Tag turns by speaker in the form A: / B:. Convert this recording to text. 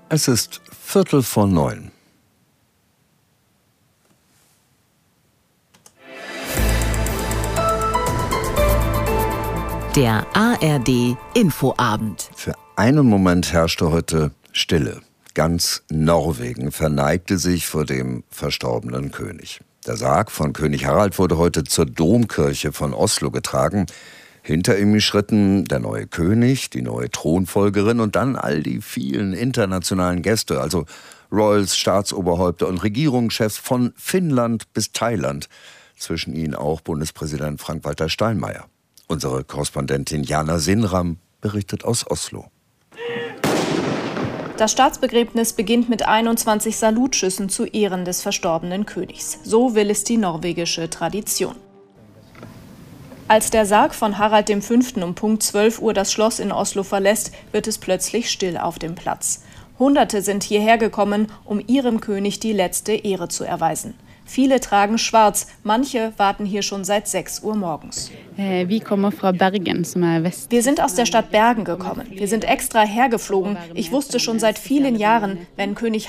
A: Es ist 8:45.
B: Der ARD Infoabend.
A: Für einen Moment herrschte heute Stille. Ganz Norwegen verneigte sich vor dem verstorbenen König. Der Sarg von König Harald wurde heute zur Domkirche von Oslo getragen. Hinter ihm schritten der neue König, die neue Thronfolgerin und dann all die vielen internationalen Gäste, also Royals, Staatsoberhäupter und Regierungschefs von Finnland bis Thailand. Zwischen ihnen auch Bundespräsident Frank-Walter Steinmeier. Unsere Korrespondentin Jana Sinram berichtet aus Oslo.
C: Das Staatsbegräbnis beginnt mit 21 Salutschüssen zu Ehren des verstorbenen Königs. So will es die norwegische Tradition. Als der Sarg von Harald V. um Punkt 12 Uhr das Schloss in Oslo verlässt, wird es plötzlich still auf dem Platz. Hunderte sind hierher gekommen, um ihrem König die letzte Ehre zu erweisen. Viele tragen schwarz, manche warten hier schon seit 6 Uhr morgens. Wir sind aus der Stadt Bergen gekommen. Wir sind extra hergeflogen. Ich wusste schon seit vielen Jahren, wenn König